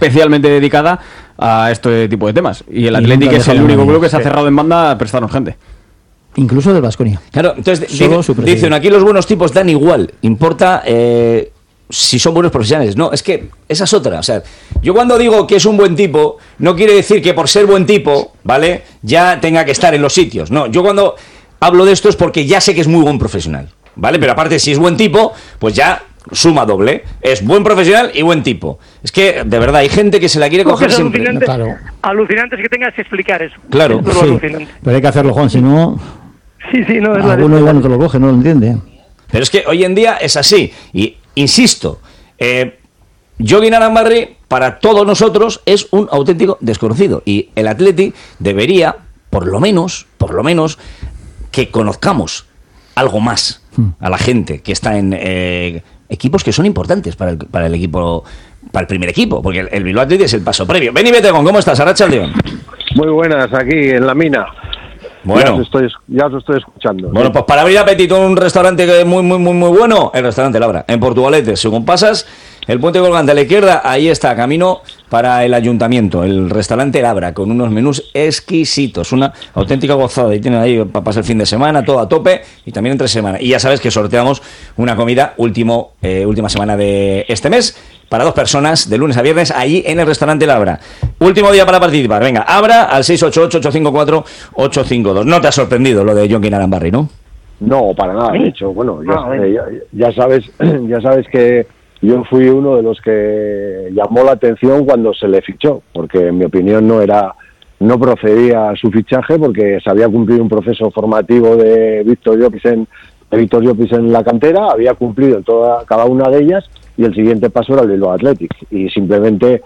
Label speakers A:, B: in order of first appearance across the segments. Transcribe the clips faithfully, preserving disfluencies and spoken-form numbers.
A: especialmente dedicada a este tipo de temas. Y el Athletic es el único club que se ha cerrado en banda a prestarnos gente.
B: Incluso del Baskonia.
C: Claro, entonces dice, dicen aquí los buenos tipos dan igual. Importa eh, si son buenos profesionales. No, es que esa es otra. O sea, yo cuando digo que es un buen tipo, no quiere decir que por ser buen tipo, ¿vale?, ya tenga que estar en los sitios. No, yo cuando hablo de esto es porque ya sé que es muy buen profesional, ¿vale? Pero aparte, si es buen tipo, pues ya suma doble. Es buen profesional y buen tipo. Es que, de verdad, hay gente que se la quiere
D: no,
C: coger
D: es
C: siempre.
D: Alucinante,
B: no, claro.
D: alucinante es que tengas que explicar eso.
C: Claro.
D: Es
B: sí, pero hay que hacerlo, Juan, si no...
D: Sí, sí, no, es la
B: alguno igual no te lo coge, no lo entiende.
C: Pero es que hoy en día es así. Y, insisto, eh, Jokin Arambarri, para todos nosotros, es un auténtico desconocido. Y el Athletic debería, por lo menos, por lo menos, que conozcamos algo más a la gente que está en eh, equipos que son importantes para el, para el equipo, para el primer equipo, porque el, el Bilbao Athletic es el paso previo. Beni Betegón, ¿cómo estás? Arratsaldeon.
E: Muy buenas, aquí en la mina.
C: Bueno,
E: ya os estoy, ya os estoy escuchando.
C: Bueno,
E: ¿sí?
C: Pues para abrir apetito en un restaurante que es muy, muy, muy, muy bueno, el restaurante Labra, en Portugalete. Según pasas el puente colgante a la izquierda, ahí está, camino para el ayuntamiento, el restaurante Labra, con unos menús exquisitos, una auténtica gozada. Y tienen ahí para pasar el fin de semana, todo a tope, y también entre semana. Y ya sabes que sorteamos una comida último, eh, última semana de este mes, para dos personas, de lunes a viernes, allí en el restaurante Labra. Último día para participar. Venga, Abra al seis ocho ocho, ocho cinco cuatro, ocho cinco dos. No te ha sorprendido lo de Jokin Arambarri, ¿no?
E: No, para nada. De hecho, bueno, ya, eh, ya, ya sabes, ya sabes que yo fui uno de los que llamó la atención cuando se le fichó, porque en mi opinión no era, no procedía su fichaje, porque se había cumplido un proceso formativo de Víctor Llopis en, de Víctor Llopis en la cantera, había cumplido toda cada una de ellas, y el siguiente paso era el Bilbao Athletic. Y simplemente,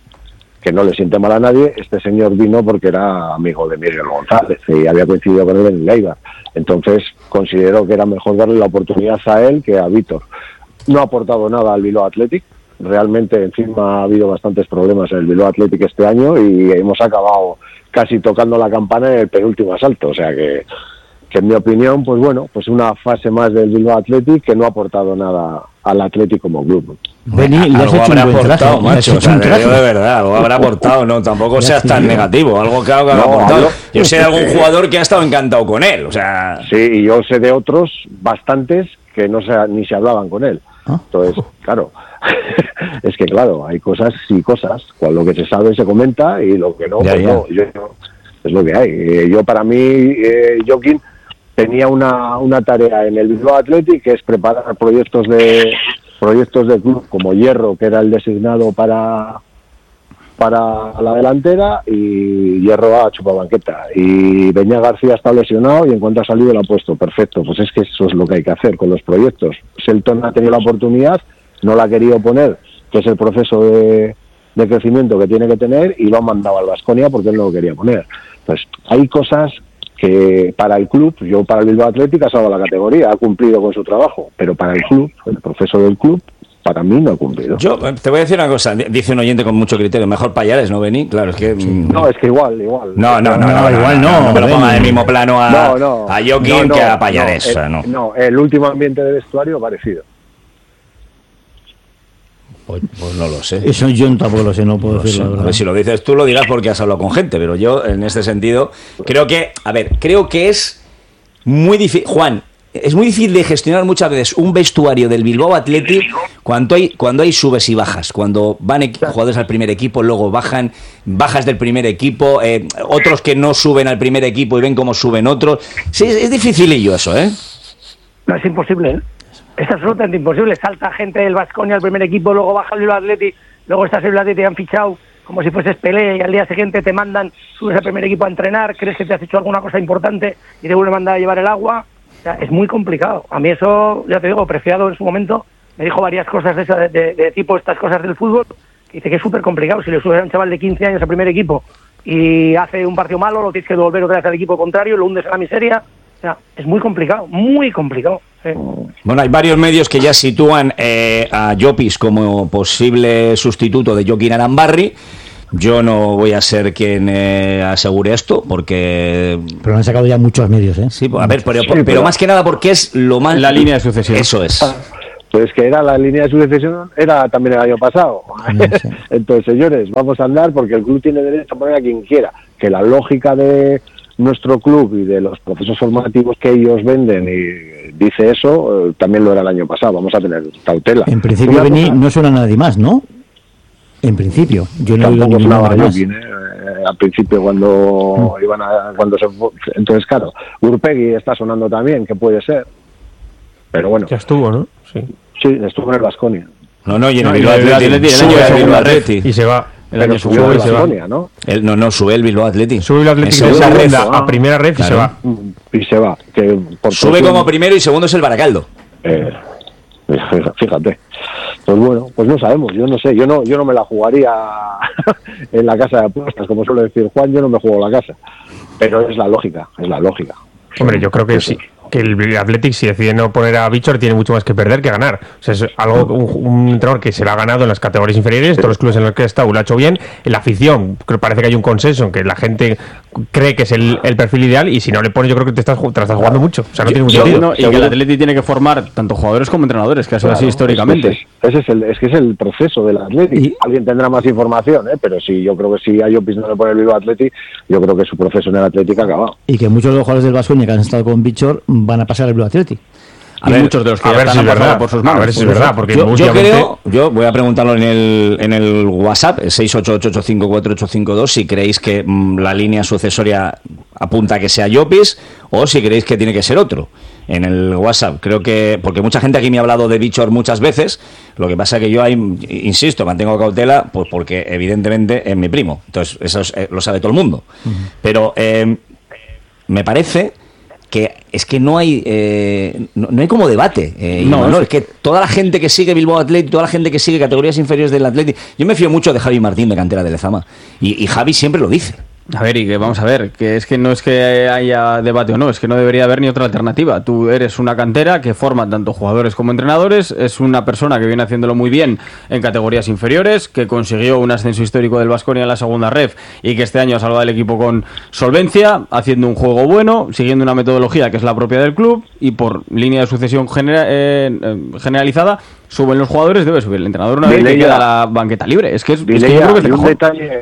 E: que no le siente mal a nadie, este señor vino porque era amigo de Miguel González y había coincidido con él en el Eibar. Entonces considero que era mejor darle la oportunidad a él que a Víctor. No ha aportado nada al Bilbao Athletic. Realmente encima ha habido bastantes problemas en el Bilbao Athletic este año y hemos acabado casi tocando la campana en el penúltimo asalto. O sea que, que en mi opinión, pues bueno, pues una fase más del Bilbao Athletic que no ha aportado nada al Athletic como club.
B: Beni, le has
C: algo
B: hecho
C: habrá
B: un buen
C: aportado,
B: traje,
C: macho,
B: le has
C: o sea,
B: hecho un
C: te
B: traje.
C: digo de verdad, algo habrá aportado, no, tampoco seas tan negativo, algo que habrá
E: No,
C: aportado.
E: hablo-
C: Yo sé de algún jugador que ha estado encantado con él, o sea...
E: Sí, y yo sé de otros bastantes que no se, ni se hablaban con él.
B: ¿Ah?
E: Entonces, claro, es que claro, hay cosas y cosas. Cuando lo que se sabe se comenta y lo que no,
C: Ya,
E: pues
C: ya.
E: no, yo, yo- es lo que hay. Eh, Yo para mí, eh, Jokin tenía una, una tarea en el Bilbao Athletic, que es preparar proyectos de proyectos de club como Hierro, que era el designado para para la delantera, y Hierro ha chupado banqueta. Y Beñá García está lesionado y en cuanto ha salido lo ha puesto. Perfecto, pues es que eso es lo que hay que hacer con los proyectos. Selton ha tenido la oportunidad, no la ha querido poner, que es el proceso de, de crecimiento que tiene que tener, y lo han mandado al Baskonia porque él no lo quería poner. Entonces, hay cosas que para el club, yo para el Bilbao Athletic ha salvado la categoría, ha cumplido con su trabajo, pero para el club, el proceso del club, para mí no ha cumplido.
C: Yo eh, te voy a decir una cosa, dice un oyente con mucho criterio, mejor Payares, ¿no, Beni? Claro, es que... mm,
E: No, es que igual, igual.
C: No, no, no, no,
B: No,
C: no,
B: igual no,
C: no me lo
B: Beni.
C: ponga en el mismo plano a,
E: No, no,
C: a Jokin
E: no, no,
C: que a Payares,
E: no,
C: o sea,
E: el,
C: no.
E: no, el último ambiente de vestuario parecido.
C: Pues, pues no lo sé.
B: Eso yo tampoco lo sé, no puedo
C: No sé.
B: decirlo. la
C: A
B: verdad.
C: ver, si lo dices tú, lo dirás porque has hablado con gente, pero yo, en este sentido, creo que, a ver, creo que es muy difícil, Juan, es muy difícil de gestionar muchas veces un vestuario del Bilbao Athletic cuando hay, cuando hay subes y bajas, cuando van equ- jugadores al primer equipo, luego bajan, bajas del primer equipo, eh, otros que no suben al primer equipo y ven cómo suben otros. Sí, es, es dificilillo eso, ¿eh?
D: No, es imposible, ¿eh? Es absolutamente imposible. Salta gente del Baskonia al primer equipo, luego baja el Bilbao Athletic, luego estás en el Bilbao Athletic y han fichado como si fueses Pelé, y al día siguiente te mandan, subes al primer equipo a entrenar, crees que te has hecho alguna cosa importante y te vuelven a mandar a llevar el agua. O sea, es muy complicado. A mí eso, ya te digo, Preciado en su momento me dijo varias cosas de, esa, de, de, de tipo estas cosas del fútbol, que dice que es súper complicado. Si le subes a un chaval de quince años al primer equipo y hace un partido malo, lo tienes que devolver otra vez al equipo contrario, lo hundes en la miseria. O sea, es muy complicado, muy complicado. Sí.
C: Bueno, hay varios medios que ya sitúan eh, a Llopis como posible sustituto de Jokin Arambarri. Yo no voy a ser quien eh, asegure esto, porque...
B: Pero lo han sacado ya muchos medios, ¿eh?
C: Sí, a ver, pero,
E: Sí,
C: pero,
E: pero-
C: más que nada porque es lo más...
A: La línea de sucesión.
C: Eso es.
E: Entonces, que era la línea de sucesión, era también el año pasado. Sí. Entonces, señores, vamos a andar porque el club tiene derecho a poner a quien quiera. Que la lógica de nuestro club y de los procesos formativos que ellos venden y dice eso, eh, también lo era el año pasado. Vamos a tener cautela.
B: En principio, Beni, no suena nadie más, ¿no? En principio, yo no he oído nada más.
E: Eh, al principio cuando mm. iban a, cuando se entonces claro, Urpegui está sonando también, que puede ser. Pero bueno.
F: Ya estuvo, ¿no? Sí.
E: Sí, estuvo en el Baskonia.
C: No, no, y en el Bilbao Athletic, el año de Bilbao Athletic.
F: Y se va.
E: El año subió el Baskonia, ¿no?
C: El, no, no, sube el Bilbao Athletic.
F: Sube el Athletic de segunda a primera ref y se va.
E: Y se va. Que por
C: sube como primero y segundo es el Baracaldo.
E: Eh, fíjate. Pues bueno, pues no sabemos, yo no sé, yo no yo no me la jugaría en la casa de apuestas, como suele decir Juan, yo no me juego la casa. Pero es la lógica, es la lógica.
F: Hombre, yo creo que sí. Que el Athletic, si decide no poner a Bichor, tiene mucho más que perder que ganar. O sea, es algo, un, un entrenador que se lo ha ganado en las categorías inferiores, todos los clubes en los que ha estado lo ha hecho bien. En la afición, creo, parece que hay un consenso en que la gente cree que es el, el perfil ideal, y si no le pones, yo creo que te estás, te estás jugando mucho. O sea, no yo, tiene mucho sentido.
A: No, y que el Athletic tiene que formar tanto jugadores como entrenadores, que ha sido claro, así históricamente.
E: Es, ese es, el, es que es el proceso del Athletic. Y alguien tendrá más información, ¿eh? Pero sí, yo creo que si a Llopis no le pone el Bilbao Athletic, yo creo que su proceso en el Athletic ha acabado.
B: Y que muchos de los jugadores del Baskonia que han estado con Bichor van a pasar al Bilbao Athletic.
A: A ver, muchos de los que
F: a ver si es verdad
A: por sus manos.
F: A ver si es verdad, porque
C: yo, yo creo, yo voy a preguntarlo en el en el WhatsApp, seis ocho ocho ocho cinco cuatro ocho cinco dos, si creéis que mmm, la línea sucesoria apunta a que sea Llopis o si creéis que tiene que ser otro. En el WhatsApp, creo que, porque mucha gente aquí me ha hablado de Bichor muchas veces, lo que pasa que yo ahí, insisto, mantengo cautela, pues porque evidentemente es mi primo, entonces eso es, eh, lo sabe todo el mundo. Uh-huh. Pero eh, me parece que es que no hay eh, no, no hay como debate, eh, no, no, es que toda la gente que sigue Bilbao Athletic, toda la gente que sigue categorías inferiores del Athletic, yo me fío mucho de Javi Martín de cantera de Lezama, y, y Javi siempre lo dice.
A: A ver, y que vamos a ver, que es que no es que haya debate o no, es que no debería haber ni otra alternativa. Tú eres una cantera que forma tanto jugadores como entrenadores, es una persona que viene haciéndolo muy bien en categorías inferiores, que consiguió un ascenso histórico del Baskonia en la segunda ref y que este año ha salvado al equipo con solvencia, haciendo un juego bueno, siguiendo una metodología que es la propia del club, y por línea de sucesión genera, eh, generalizada, suben los jugadores, debe subir el entrenador una vez que queda la banqueta libre. Es que, es, es que yo creo que es
E: un detalle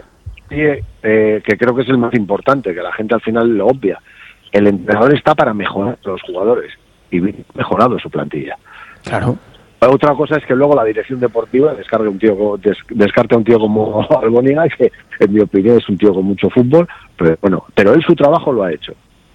E: eh, que creo que es el más importante, que la gente al final lo obvia. El entrenador está para mejorar a los jugadores y mejorado su plantilla.
A: Claro.
E: Otra cosa es que luego la dirección deportiva descargue un tío, des, descarte a un tío como Albóniga, que en mi opinión es un tío con mucho fútbol, pero bueno, pero él su trabajo lo ha hecho.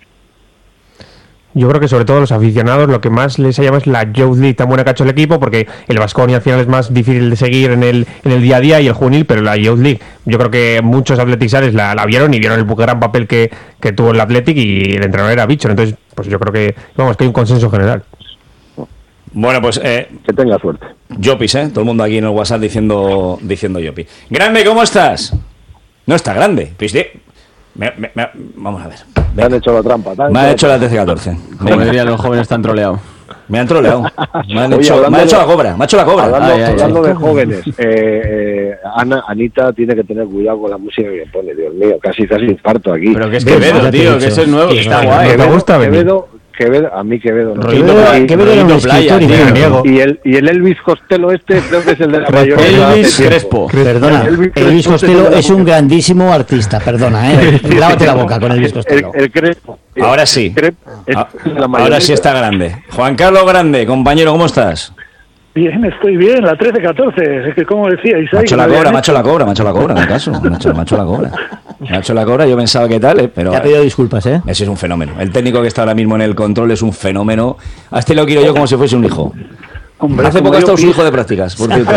F: Yo creo que sobre todo los aficionados lo que más les llama es la Youth League tan buena que ha hecho el equipo, porque el Baskonia al final es más difícil de seguir en el en el día a día y el juvenil, pero la Youth League, yo creo que muchos Athleticsares la, la vieron y vieron el gran papel que, que tuvo el Athletic, y el entrenador era Bichor, entonces pues yo creo que vamos que hay un consenso general.
C: Bueno, pues eh,
E: que tenga suerte.
C: Llopis, ¿eh? Todo el mundo aquí en el WhatsApp diciendo diciendo Llopis. Grande, ¿cómo estás? No está grande. Pues de... me, me, me... Vamos a ver.
E: Me han hecho la trampa.
C: Me han hecho la trece catorce.
A: Como dirían los jóvenes, están troleados.
C: Me han troleado. Me han, Oye, hecho, me han hecho la cobra. Me ha hecho la cobra.
E: Hablando, ay, ay, hablando ay. de jóvenes, eh, eh, Ana, Anita tiene que tener cuidado con la música que le pone. Dios mío, casi casi infarto aquí.
A: Pero que es Quevedo, tío, que eso es nuevo, que está guay.
F: ¿Te gusta,
E: Quevedo? Quevedo, a mí Quevedo no.
B: Quevedo, Quevedo era un escritor y,
E: y el y el Elvis Costello este creo que es el de la mayoría.
A: Elvis Crespo.
B: Perdona, Elvis, Elvis Costello es un grandísimo artista, perdona, eh. Lávate la boca con Elvis Costello.
E: El, el Crespo.
C: Ahora sí.
E: Es la
C: Ahora sí está grande. Juan Carlos Grande, compañero, ¿cómo estás?
G: Bien, estoy bien, la trece catorce, es que como decíais ahí...
C: Macho la cobra, macho la cobra, macho la cobra, en caso, macho, macho la cobra. Macho la cobra, yo pensaba que tal, eh, pero...
B: Te ha pedido disculpas, ¿eh?
C: Ese es un fenómeno. El técnico que está ahora mismo en el control es un fenómeno. A este lo quiero yo como si fuese un hijo. Hombre, hace poco ha estado su hijo de prácticas, por cierto.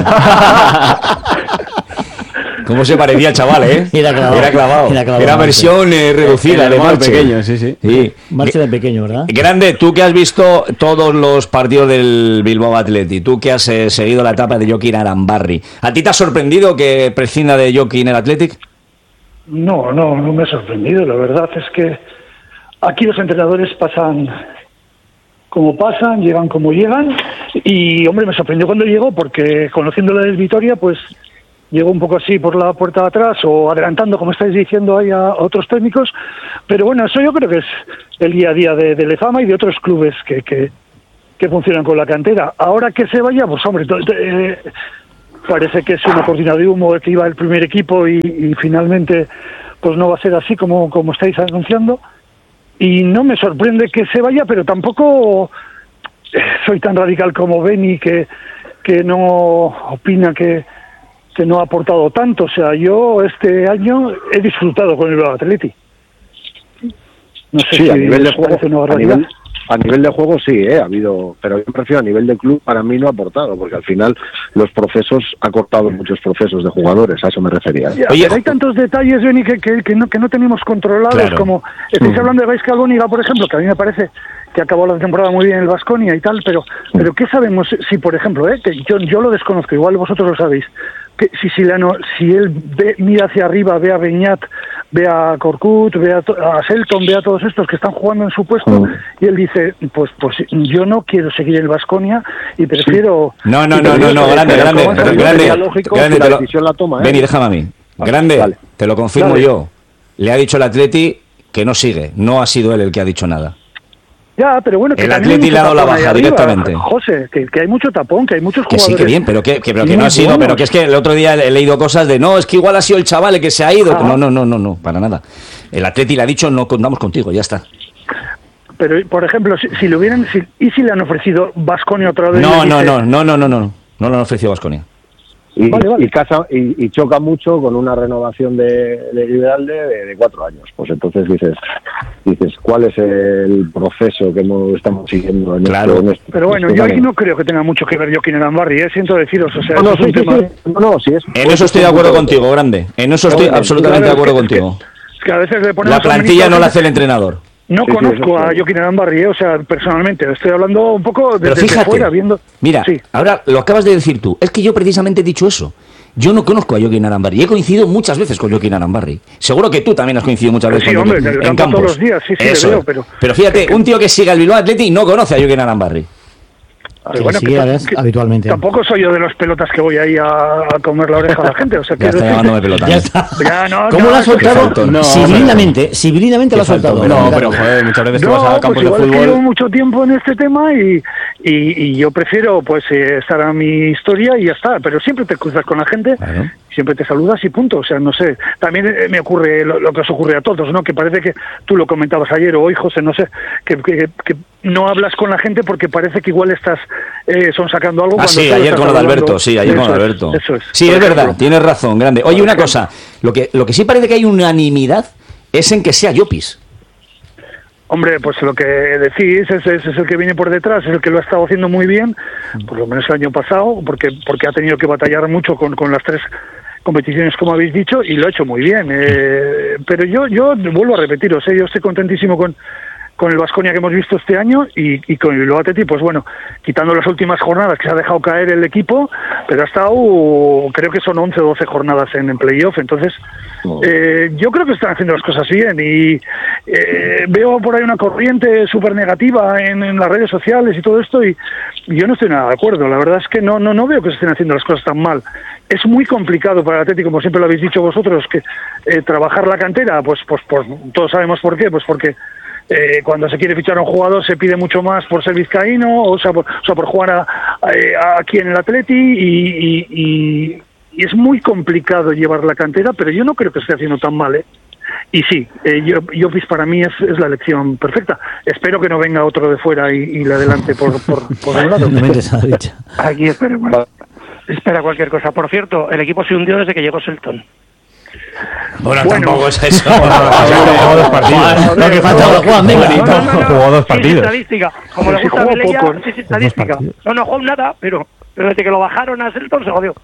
C: ¿Cómo se parecía el chaval, eh?
B: Era clavado.
C: Era clavado. Era, clavado, Era versión eh, reducida de Marche.
A: Pequeño, sí, sí.
C: sí.
B: Marche de pequeño, ¿verdad?
C: Grande, tú que has visto todos los partidos del Bilbao Athletic, tú que has eh, seguido la etapa de Jokin Arambarri, ¿a ti te ha sorprendido que prescinda de Jokin el Athletic?
G: No, no, no me ha sorprendido. La verdad es que aquí los entrenadores pasan como pasan, llegan como llegan, y hombre, me sorprendió cuando llegó, porque conociendo la del Vitoria, pues llegó un poco así por la puerta de atrás o adelantando, como estáis diciendo, ahí a otros técnicos. Pero bueno, eso yo creo que es el día a día de, de Lezama y de otros clubes que, que, que funcionan con la cantera. Ahora que se vaya, pues hombre, eh, parece que es una cortina de humo que iba el primer equipo y, y finalmente pues no va a ser así como, como estáis anunciando. Y no me sorprende que se vaya, pero tampoco soy tan radical como Beni que, que no opina que, que no ha aportado tanto. O sea, yo este año he disfrutado con el Bilbao Athletic. No sé
E: sí,
G: si
E: a nivel de juego,
G: una
E: a nivel, a nivel de juego sí, ¿eh? Ha habido, pero yo prefiero a nivel de club, para mí no ha aportado, porque al final los procesos, ha cortado muchos procesos de jugadores, a eso me refería. ¿eh?
G: Ya, Oye, pero hay tantos detalles, Beni, que, que, que, no, que no tenemos controlados, claro. Como estáis mm. hablando de Gais Albóniga, por ejemplo, que a mí me parece que acabó la temporada muy bien en el Baskonia y tal, pero mm. pero ¿qué sabemos si, por ejemplo, eh, que yo, yo lo desconozco, igual vosotros lo sabéis, que si, si, la no, si él ve, mira hacia arriba, ve a Beñat, ve a Corcut, ve a, a Selton, ve a todos estos que están jugando en su puesto, mm. y él dice, pues pues yo no quiero seguir el Baskonia y prefiero...
C: No, no, no, no, no, grande, grande, grande, grande, la decisión la toma, ¿eh? Ven y déjame a mí. Grande, vale. Te lo confirmo Dale. yo. Le ha dicho el Atleti que no sigue, no ha sido él el que ha dicho nada.
G: Ya, pero bueno, que
C: el Atleti le ha dado la baja arriba, directamente.
G: José, que, que hay mucho tapón, que hay muchos
C: que
G: jugadores.
C: Sí, que bien, pero que, que, pero que no ha sido, buenos. Pero que es que el otro día he leído cosas de no, es que igual ha sido el chaval el que se ha ido. Ah. No, no, no, no, no, para nada. El Atleti le ha dicho no contamos contigo, ya está.
G: Pero, por ejemplo, si, si le hubieran, si, ¿y si le han ofrecido Baskonia otra vez?
C: No, no, dice... no, no, no, no, no, no, no le han ofrecido Baskonia.
E: Y, vale, vale. y, casa, y, y choca mucho con una renovación de, de Liberalde de, de cuatro años. Pues entonces dices, dices ¿cuál es el proceso que hemos, estamos siguiendo en,
C: claro.
E: esto, en esto?
G: Pero bueno, yo aquí no creo que tenga mucho que ver Joaquín Arambarri, ¿eh? Siento deciros, o sea,
E: no, no,
G: sí,
E: sí,
G: tema...
E: sí, no, no, sí es,
C: en eso estoy de acuerdo contigo, grande. En eso estoy
E: no,
C: absolutamente
G: claro,
C: de acuerdo
G: es que,
C: contigo.
G: Es que a veces le ponemos
C: la plantilla no la hace el entrenador.
G: No sí, conozco sí, a Joaquín Arambarri, o sea, personalmente, estoy hablando un poco desde
C: Pero fíjate,
G: fuera, viendo...
C: Mira,
G: sí.
C: ahora lo acabas de decir tú, es que yo precisamente he dicho eso. Yo no conozco a Joaquín Arambarri, he coincidido muchas veces con Joaquín Arambarri. Seguro que tú también has coincidido muchas veces
G: sí,
C: con
G: hombre,
C: Joaquín,
G: en, en campos. Todos los días, sí, sí,
C: eso.
G: Le veo, pero...
C: Pero fíjate, un tío que sigue al Bilbao Athletic no conoce a Joaquín Arambarri.
B: Pero bueno, sigue que, que, habitualmente.
G: Tampoco soy yo de los pelotas que voy ahí a, a comer la oreja a la gente. O sea,
C: ya está llamándome pelota.
B: Ya está.
G: Ya, no,
B: ¿Cómo
G: no,
B: lo has soltado?
A: No,
B: civilinamente, civilinamente lo has soltado.
A: No, pero joder, muchas veces
G: no,
A: que vas a campos
G: pues
A: de fútbol.
G: Llevo mucho tiempo en este tema y, y, y yo prefiero pues eh, estar a mi historia y ya está. Pero siempre te cruzas con la gente, claro. Siempre te saludas y punto. O sea, no sé. También eh, me ocurre lo, lo que os ocurre a todos, ¿no? Que parece que tú lo comentabas ayer o hoy, José, no sé, que, que, que no hablas con la gente porque parece que igual estás eh, son sacando algo.
C: Ah, sí, ayer con Adalberto, sí, ayer con Adalberto. Eso es, sí, es verdad, tienes razón, grande. Oye, una cosa, lo que lo que sí parece que hay unanimidad es en que sea Llopis.
G: Hombre, pues lo que decís es, es, es el que viene por detrás, es el que lo ha estado haciendo muy bien, por lo menos el año pasado, porque porque ha tenido que batallar mucho con, con las tres competiciones, como habéis dicho, y lo ha hecho muy bien. Eh, pero yo yo vuelvo a repetiros, ¿eh? Yo estoy contentísimo con con el Baskonia que hemos visto este año y, y con el Bilbao Athletic, pues bueno, quitando las últimas jornadas que se ha dejado caer el equipo, pero ha estado, creo que son once o doce jornadas en, en playoff, entonces oh. eh, yo creo que están haciendo las cosas bien y eh, veo por ahí una corriente súper negativa en, en las redes sociales y todo esto y, y yo no estoy nada de acuerdo, la verdad es que no, no, no veo que se estén haciendo las cosas tan mal. Es muy complicado para el Atlético, como siempre lo habéis dicho vosotros, que eh, trabajar la cantera, pues, pues, pues todos sabemos por qué, pues porque Eh, cuando se quiere fichar a un jugador se pide mucho más por ser vizcaíno, o sea, por, o sea, por jugar a, a, aquí en el Atleti y, y, y, y es muy complicado llevar la cantera, pero yo no creo que esté haciendo tan mal, ¿eh? Y sí, eh, yo, Llopis para mí es, es la elección perfecta. Espero que no venga otro de fuera y, y le adelante por, por, por un lado.
D: Aquí espero, bueno, espera cualquier cosa. Por cierto, el equipo se hundió desde que llegó Selton.
C: Bueno, bueno, tampoco es eso.
F: Jugó dos partidos.
B: Lo que falta es Juan, venga.
F: Jugó dos partidos.
D: Estadística. Como le gusta a Belella, es estadística. No, no jugó nada, pero, pero desde que lo bajaron a Selton se jodió.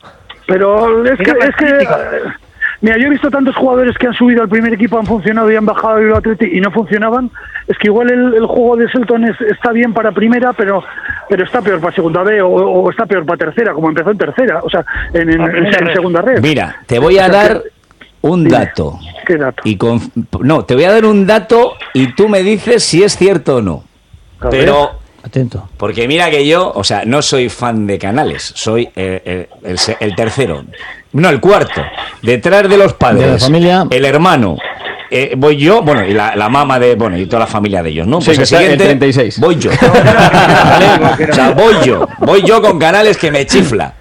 G: Pero es que, es que mira, yo he visto tantos jugadores que han subido al primer equipo, han funcionado y han bajado al Athletic y no funcionaban. Es que igual el, el juego de Selton es, está bien para primera, pero pero está peor para segunda B o, o está peor para tercera, como empezó en tercera, o sea, en, en, en, en segunda red.
C: Mira, te voy a dar un dato.
G: ¿Qué dato?
C: Y con, no, te voy a dar un dato y tú me dices si es cierto o no. Pero
B: atento.
C: Porque mira que yo, o sea, no soy fan de Canales, soy el, el, el, el tercero, no, el cuarto. Detrás de los padres,
B: de la familia,
C: el hermano eh, voy yo, bueno, y la, la mamá de, bueno, y toda la familia de ellos, ¿no?
A: Sí,
C: Pues
A: que
C: el
A: está el
C: siguiente,
A: treinta y seis.
C: voy yo. ¿Vale? O sea, voy yo, voy yo con Canales que me chifla.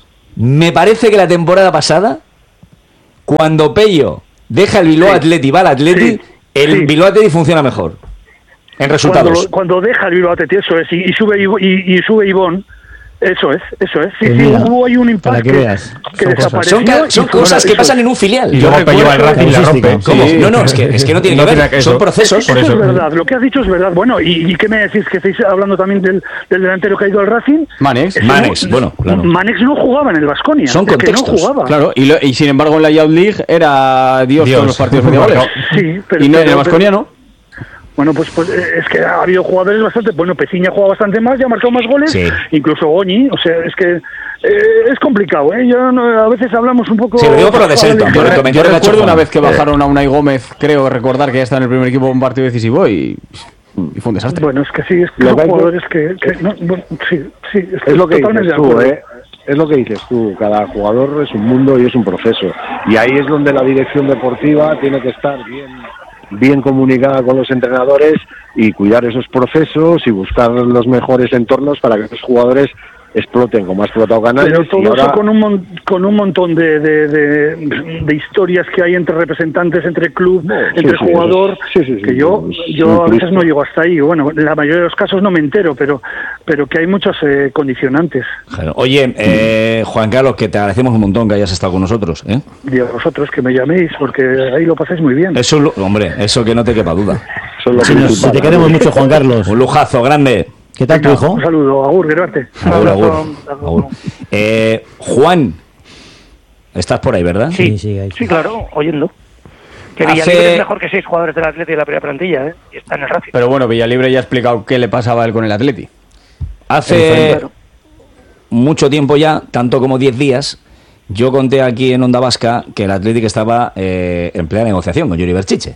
C: Me parece que la temporada pasada, cuando Pello deja el Bilbao
G: Sí.
C: Athletic y va al Athletic,
G: Sí.
C: el
G: Sí.
C: Bilbao Athletic funciona mejor. En resultados.
G: Cuando, cuando deja el Bilbao Athletic, eso es, y, y sube Ivo- y, y sube Ivón, eso es, eso es. Sí,
B: Pues
G: sí,
B: mira,
G: hubo ahí un
B: para
G: impacto
B: que veas.
G: que
B: Son cosas.
G: desapareció.
C: Son, ca- son
G: y fue
C: cosas que
G: maravilloso.
C: pasan en un filial.
F: Y luego Pello al Racing la rompe.
C: ¿Cómo?
A: Sí.
C: No, no, es que, es que no tiene
F: No
C: que
F: tiene
C: ver,
F: que-
C: son
F: eso.
C: procesos.
F: Por
G: Eso
F: eso.
G: es verdad, lo que has dicho es verdad. Bueno, ¿y, y qué me decís? Que estáis hablando también del, del delantero que ha ido al Racing.
A: Manex.
G: Ese
C: Manex,
G: no-
C: bueno, claro.
G: Manex no jugaba en el Baskonia.
C: Son
G: es que no
C: contextos,
G: jugaba.
A: Claro, y, lo- y sin embargo en la Youth League era Dios,
F: Dios.
A: todos los partidos medievales.
G: Sí, pero,
A: Y no, en
G: pero-
A: el Baskonia no.
G: Bueno, pues, pues eh, es que ha habido jugadores bastante. Bueno, Peciña juega bastante más, ya ha marcado más goles.
C: Sí.
G: Incluso Goñi. O sea, es que eh, es complicado, ¿eh? Yo no- a veces hablamos un poco.
C: Sí, lo digo por lo de Selton,
A: Yo,
C: por el
A: re- yo
C: comentario que ha hecho
A: recuerdo una
C: Juan.
A: vez que bajaron a Unai Gómez, creo recordar que ya está en el primer equipo un partido decisivo y, y fue un desastre.
G: Bueno, es que sí, es que
E: Lo
G: son
E: que hay que-
G: jugadores que. que no, bueno, sí, sí, es, que
E: Es lo que
G: totalmente
E: dices
G: de
E: tú,
G: acuerdo.
E: ¿eh? Es lo que dices tú, cada jugador es un mundo y es un proceso. Y ahí es donde la dirección deportiva tiene que estar bien, bien comunicada con los entrenadores y cuidar esos procesos y buscar los mejores entornos para que esos jugadores exploten como ha explotado Canales.
G: Pero todo
E: y ahora-
G: eso con un, mon- con un montón de, de, de, de historias que hay entre representantes, entre club,
E: No, sí,
G: entre
E: sí,
G: jugador,
E: eso es- sí, sí, sí,
G: que yo
E: es
G: yo
E: muy
G: a veces
E: triste.
G: no llego hasta ahí. Bueno, la mayoría de los casos no me entero, pero pero que hay muchos eh, condicionantes.
C: Claro. Oye, eh, Juan Carlos, que te agradecemos un montón que hayas estado con nosotros. ¿eh?
G: Y a vosotros que me llaméis, porque ahí lo pasáis muy bien.
C: Eso, lo- hombre, eso que no te quepa duda.
E: Son los
B: Si, nos- si
E: principales.
B: te queremos mucho, Juan Carlos.
C: Un lujazo grande.
B: ¿Qué tal tu hijo?
G: Un saludo, Agur, Gerarte. Un
C: Agur,
G: abrazo.
C: agur, agur. Eh, Juan, estás por ahí, ¿verdad?
B: Sí, sí, ahí.
D: Sí, claro, oyendo. Que
C: Hace-
D: Villalibre es mejor que seis jugadores del Atleti de la primera plantilla, ¿eh? Y está en el Racing.
A: Pero bueno, Villalibre ya ha explicado qué le pasaba a él con el Atleti.
C: Hace
D: Claro.
C: mucho tiempo ya, tanto como diez días, yo conté aquí en Onda Vasca que el Atlético estaba eh, en plena negociación con Yuri Berchiche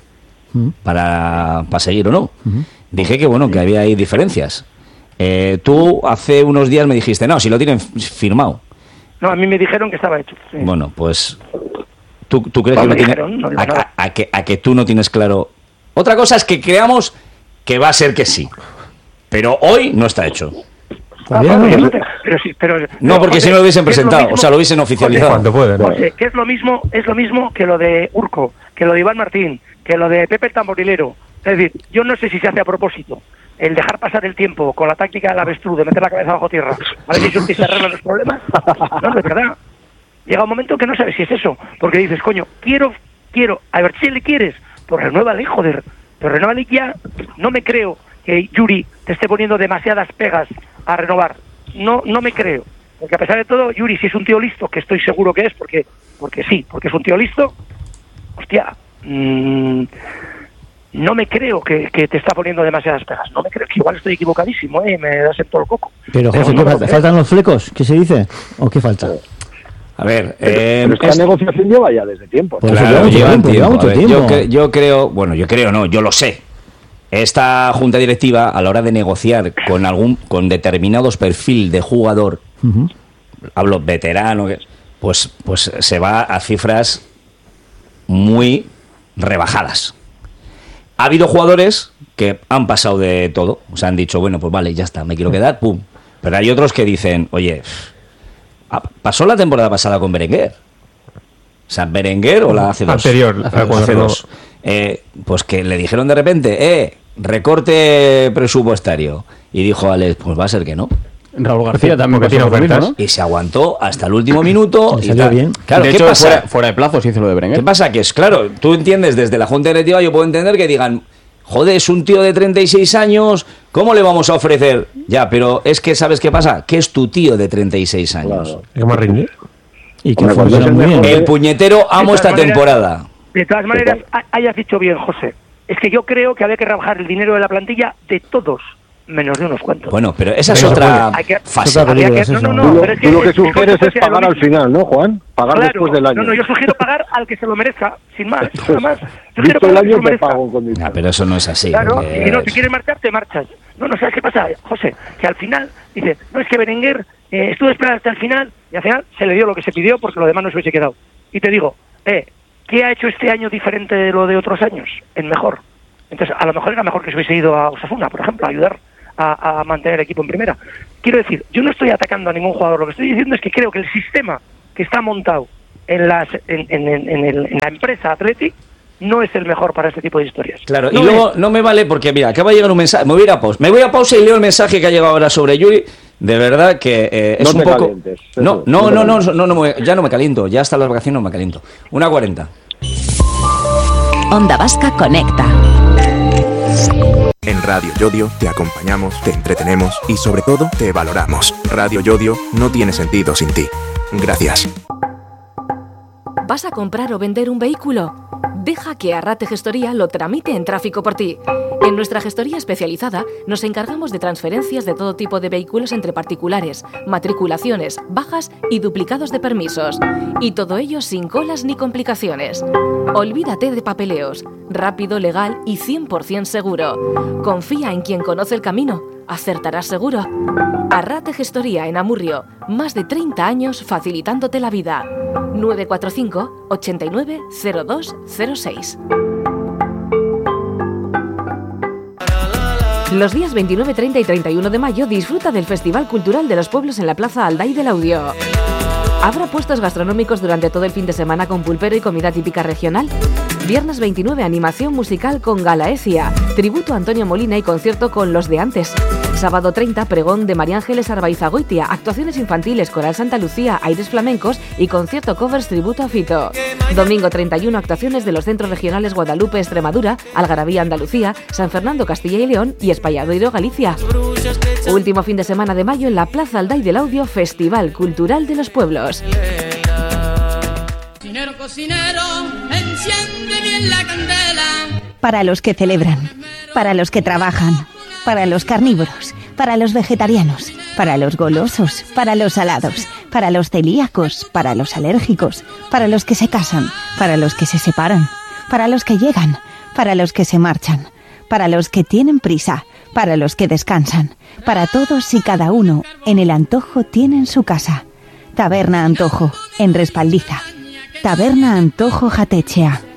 C: para, para seguir o no. Dije que bueno, que había ahí diferencias. Eh, tú hace unos días me dijiste, no, si lo tienen f- firmado.
D: No, a mí me dijeron que estaba hecho. Sí.
C: Bueno, pues tú, tú crees
D: No
C: que
D: me
C: no tiene-
D: dijeron, no digo
C: a,
D: nada.
C: a- a que, a que tú no tienes claro. Otra cosa es que creamos que va a ser que sí, pero hoy no está hecho.
D: Ah,
B: Todavía
D: bueno,
B: no.
D: yo no te- pero sí, pero,
C: No,
D: pero,
C: porque
D: José,
C: si no lo hubiesen
D: ¿qué es lo
C: presentado,
D: mismo?
C: o sea, lo hubiesen oficializado.
F: Cuando pueden.
D: José, que es lo mismo, es lo mismo que lo de Urco, que lo de Iván Martín, que lo de Pepe el Tamborilero. Es decir, yo no sé si se hace a propósito el dejar pasar el tiempo con la táctica del avestruz, de meter la cabeza bajo tierra, a ver si se arreglan los problemas. No, de verdad. Llega un momento que no sabes si es eso, porque dices, coño, quiero, quiero, a ver si le quieres, pues renuévale, joder, pero renuévale ya. No me creo que Yuri te esté poniendo demasiadas pegas a renovar. No, no me creo. Porque a pesar de todo, Yuri, si es un tío listo, que estoy seguro que es, porque, porque sí, porque es un tío listo, hostia, mmm, no me creo que, que te está poniendo demasiadas pegas. No me creo, que igual estoy equivocadísimo, ¿eh? Me das en todo el coco.
B: Pero, José,
D: no
B: ¿qué
D: me lo
B: falta?
D: creo.
B: ¿Faltan los flecos? ¿Qué se dice? ¿O qué falta?
C: A ver, eh,
E: Pero esta
C: es-
E: negociación lleva ya desde tiempo.
B: Pues
C: claro,
B: lleva mucho
C: llevan
B: tiempo, lleva mucho
C: A ver,
B: tiempo.
C: Yo, cre- yo creo, bueno, yo creo no, yo lo sé. Esta junta directiva, a la hora de negociar con algún, con determinados perfil de jugador,
B: Ujú.
C: hablo veterano, que- pues, pues se va a cifras muy rebajadas. Ha habido jugadores que han pasado de todo, o sea, han dicho, bueno, pues vale, ya está, me quiero quedar, pum. Pero hay otros que dicen, oye, ah, pasó la temporada pasada con Berenguer. O sea, Berenguer o la hace dos.
F: Anterior,
C: hace,
F: a cuando
C: hace
F: no-
C: dos. Eh, pues que le dijeron de repente, eh, recorte presupuestario. Y dijo Alex, pues va a ser que no.
A: Raúl García también
F: Porque
A: pasó
F: tiene
A: por lo mismo,
F: ofertas.
A: ¿no?
C: Y se aguantó hasta el último minuto.
B: Le
C: y
B: salió
C: tal.
B: bien.
C: Claro,
A: de
C: ¿qué
A: hecho,
C: pasa?
A: Fuera, fuera de plazo se hizo lo de Berenguer.
C: ¿Qué pasa? Que es claro, tú entiendes desde la junta directiva, yo puedo entender que digan, joder, es un tío de treinta y seis años, ¿cómo le vamos a ofrecer? Ya, pero es que, ¿sabes qué pasa? Que es tu tío de treinta y seis años.
E: Claro.
F: ¿Qué más rinde?
B: Y que
E: Hombre, cuando
B: funciona
E: es el
B: muy bien.
E: mejor-
C: El puñetero amo
D: todas
C: esta
D: maneras-
C: temporada.
D: De todas maneras, ha- hayas dicho bien, José. Es que yo creo que había que rebajar el dinero de la plantilla de todos, menos de unos cuantos.
C: Bueno, pero esa es
F: Pero
C: otra
D: hay que-
C: fase.
B: Otra
D: Había
B: película,
D: que- no,
B: es
D: no,
B: eso.
D: no,
E: Tú lo,
D: pero es
E: tú lo que
D: es que
E: sugieres
D: José
E: es
D: era lo
E: pagar al
D: mismo.
E: final, ¿no, Juan? Pagar
D: Claro,
E: después del año.
D: No, no, yo sugiero pagar al que se lo merezca, sin más. Nada más. Yo sugiero
E: Visto el
D: pagar al que se
E: año
D: lo
E: te
D: merezca.
E: pago con dinero.
C: Ah, pero eso no es así.
D: Claro,
C: porque
D: y no, si
C: es-
D: quieres marchar, te marchas. No, no, ¿sabes qué pasa, José? Que al final, dice, no, es que Berenguer eh, estuvo esperando hasta el final y al final se le dio lo que se pidió porque lo demás no se hubiese quedado. Y te digo, eh, ¿qué ha hecho este año diferente de lo de otros años? En mejor. Entonces, a lo mejor era mejor que se hubiese ido a Osasuna, por ejemplo, a ayudar a, a mantener el equipo en primera. Quiero decir, yo no estoy atacando a ningún jugador, lo que estoy diciendo es que creo que el sistema que está montado en, las, en, en, en, el, en la empresa Athletic no es el mejor para este tipo de historias.
C: Claro,
D: no
C: y luego
D: es.
C: no me vale porque, mira, acaba de llegar un mensaje, me voy a ir a pausa, me voy a pausa y leo el mensaje que ha llegado ahora sobre Yuri. De verdad que eh, es
E: no
C: un
E: te
C: poco...
E: Calientes,
C: no, no, no, no, no, no, no, me- ya no me caliento, ya hasta las vacaciones no me caliento. Una cuarenta.
H: Onda Vasca Conecta.
I: En Radio Yodio te acompañamos, te entretenemos y sobre todo te valoramos. Radio Yodio no tiene sentido sin ti. Gracias.
J: ¿Vas a comprar o vender un vehículo? Deja que Arrate Gestoría lo tramite en tráfico por ti. En nuestra gestoría especializada nos encargamos de transferencias de todo tipo de vehículos entre particulares, matriculaciones, bajas y duplicados de permisos. Y todo ello sin colas ni complicaciones. Olvídate de papeleos. Rápido, legal y cien por ciento seguro. Confía en quien conoce el camino. Acertarás seguro. Arrate Gestoría en Amurrio. Más de treinta años facilitándote la vida. nueve cuatro cinco, ochenta y nueve, cero dos cero seis. Los días veintinueve, treinta y treinta y uno de mayo disfruta del Festival Cultural de los Pueblos en la Plaza Alday del Audio. Habrá puestos gastronómicos durante todo el fin de semana con pulpero y comida típica regional. Viernes veintinueve, animación musical con Galaecia, tributo a Antonio Molina y concierto con Los de Antes. Sábado treinta, pregón de María Ángeles Arbaizagoitia, actuaciones infantiles, coral Santa Lucía, aires flamencos y concierto covers tributo a Fito. Domingo treinta y uno, actuaciones de los centros regionales Guadalupe, Extremadura, Algarabía, Andalucía, San Fernando, Castilla y León y Espalladoiro, Galicia. Último fin de semana de mayo en la Plaza Alday del Audio, Festival Cultural de los Pueblos.
K: Cocinero, cocinero, enciende bien la candela.
L: Para los que celebran, para los que trabajan, para los carnívoros, para los vegetarianos, para los golosos, para los salados, para los celíacos, para los alérgicos, para los que se casan, para los que se separan, para los que llegan, para los que se marchan, para los que tienen prisa, para los que descansan, para todos y cada uno, en el Antojo tienen su casa. Taberna Antojo, en Respaldiza. Taberna Antojo Jatechea.